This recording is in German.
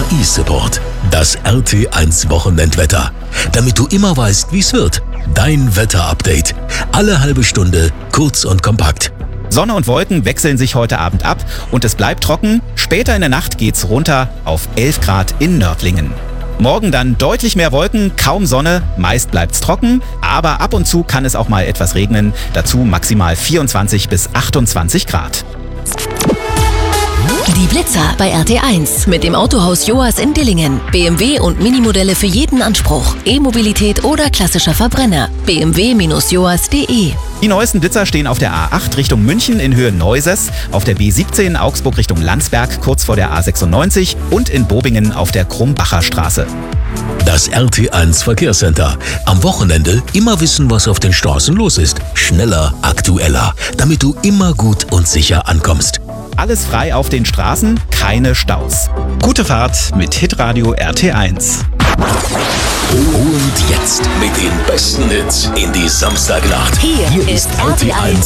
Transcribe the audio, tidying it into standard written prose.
e-Support. Das RT1 Wochenendwetter. Damit du immer weißt, wie's wird. Dein Wetterupdate. Alle halbe Stunde, kurz und kompakt. Sonne und Wolken wechseln sich heute Abend ab und es bleibt trocken. Später in der Nacht geht's runter auf 11 Grad in Nördlingen. Morgen dann deutlich mehr Wolken, kaum Sonne, meist bleibt's trocken, aber ab und zu kann es auch mal etwas regnen. Dazu maximal 24 bis 28 Grad. Die Blitzer bei RT1 mit dem Autohaus Joas in Dillingen. BMW und Minimodelle für jeden Anspruch. E-Mobilität oder klassischer Verbrenner. bmw-joas.de. Die neuesten Blitzer stehen auf der A8 Richtung München in Höhe Neuses, auf der B17 Augsburg Richtung Landsberg kurz vor der A96 und in Bobingen auf der Krumbacher Straße. Das RT1 Verkehrscenter. Am Wochenende immer wissen, was auf den Straßen los ist. Schneller, aktueller, damit du immer gut und sicher ankommst. Alles frei auf den Straßen, keine Staus. Gute Fahrt mit Hitradio RT1. Und jetzt mit den besten Hits in die Samstagnacht. Hier ist RT1